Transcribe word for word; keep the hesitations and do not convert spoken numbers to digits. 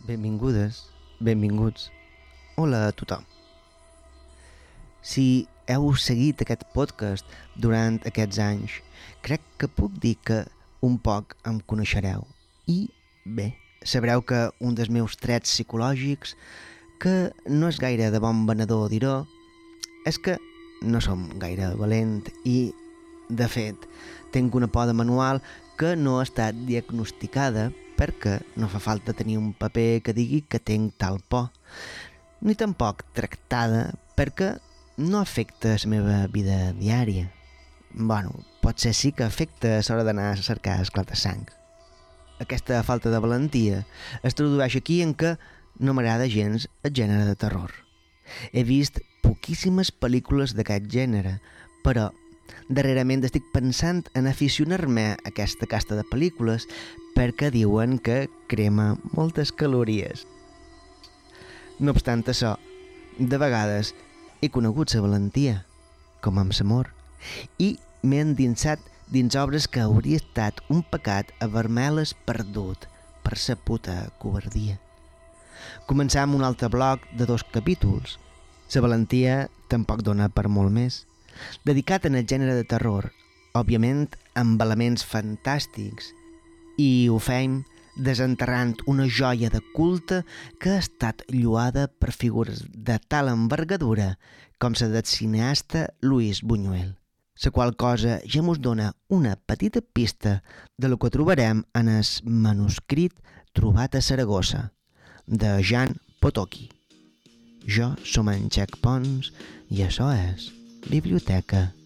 Benvingudes, benvinguts. Hola a tothom. Si heu seguit aquest podcast durant aquests anys, crec que puc dir que un poc em coneixereu. I bé, sabreu que un dels meus trets psicològics, que no és gaire de bon venedor dir-ho, és que no som gaire valent i, de fet, tinc una por de manual que no ha estat diagnosticada perquè no fa falta tenir un paper que digui que tinc tal por, ni tampoc tractada perquè no afecta la meva vida diària. Bueno, potser sí que afecta a l'hora d'anar a cercar esclata-sang. Aquesta falta de valentia es tradueix aquí en que no m'agrada gens el gènere de terror. He vist poquíssimes pel·lícules d'aquest gènere, però darrerament estic pensant en aficionar-me a aquesta casta de pel·lícules perquè diuen que crema moltes calories. No obstant això, de vegades he conegut la valentia, com amb l'amor, i m'he endinsat dins obres que hauria estat un pecat haver-me-les perdut per sa puta covardia. Començar amb un altre bloc de dos capítols. La valentia tampoc dona per molt més. Dedicat en el gènere de terror, òbviament amb elements fantàstics, i ho fem desenterrant una joia de culte que ha estat lloada per figures de tal envergadura com la del cineasta Luis Buñuel, la qual cosa ja mos dona una petita pista de lo que trobarem en el manuscrit trobat a Saragossa, de Jean Potocki. Jo som en Jack Pons i això és Biblioteca